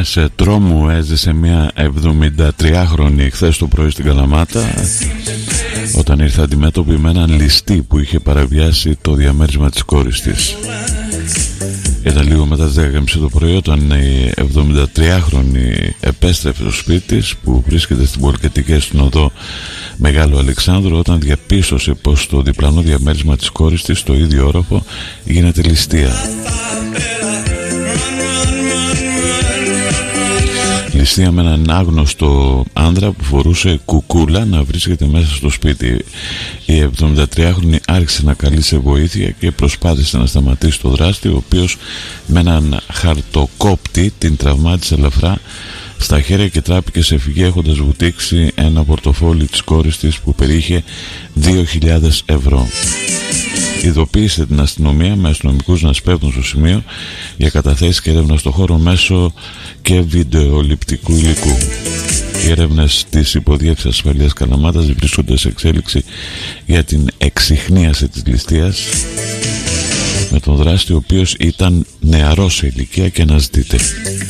στιγμές τρόμου έζησε μια 73χρονη χθες το πρωί στην Καλαμάτα, όταν ήρθε αντιμέτωπη με έναν ληστή που είχε παραβιάσει το διαμέρισμα της κόρης της. Ήταν λίγο μετά τις 10.30 το πρωί όταν η 73χρονη επέστρεφε στο σπίτι της, που βρίσκεται στην Πολυκατοικία στην οδό Μεγάλου Αλεξάνδρου, όταν διαπίστωσε πως το διπλανό διαμέρισμα της κόρης της, στο ίδιο όροφο, γίνεται ληστεία. Ληστεία με έναν άγνωστο άνδρα που φορούσε κουκούλα να βρίσκεται μέσα στο σπίτι. Η 73χρονη άρχισε να καλεί σε βοήθεια και προσπάθησε να σταματήσει το δράστη, ο οποίος με έναν χαρτοκόπτη την τραυμάτισε ελαφρά στα χέρια και τράπηκε σε φυγή, έχοντας βουτήξει ένα πορτοφόλι της κόρης της που περιείχε 2.000 ευρώ. Ειδοποίησε την αστυνομία με αστυνομικούς να σπέβδουν στο σημείο για καταθέσεις και έρευνα στο χώρο μέσω και βιντεοληπτικού υλικού. Οι έρευνες της Υποδιεύθυνσης Ασφαλείας Καλαμάτας βρίσκονται σε εξέλιξη για την εξιχνίαση της ληστείας με τον δράστη, ο οποίος ήταν νεαρός σε ηλικία και αναζητείται.